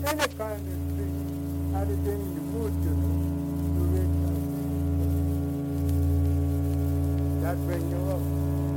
any kind of tree, anything in the wood, you know, to it. That bring you up.